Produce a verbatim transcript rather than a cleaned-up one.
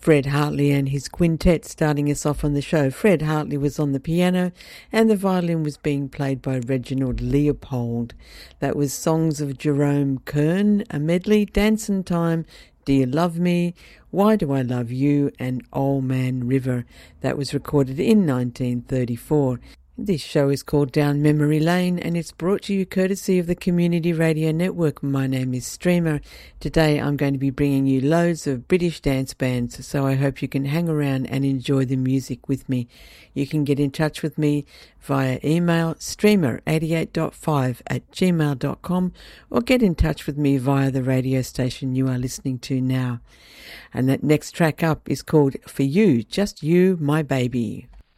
Fred Hartley and his quintet starting us off on the show. Fred Hartley was on the piano and the violin was being played by Reginald Leopold. That was Songs of Jerome Kern, a medley, Dancin' Time, Do You Love Me, Why Do I Love You, and Old Man River. That was recorded in nineteen thirty-four. This show is called Down Memory Lane and it's brought to you courtesy of the Community Radio Network. My name is Streamer. Today I'm going to be bringing you loads of British dance bands, so I hope you can hang around and enjoy the music with me. You can get in touch with me via email streamer eighty-eight point five at gmail dot com or get in touch with me via the radio station you are listening to now. And that next track up is called For You, Just You, My Baby.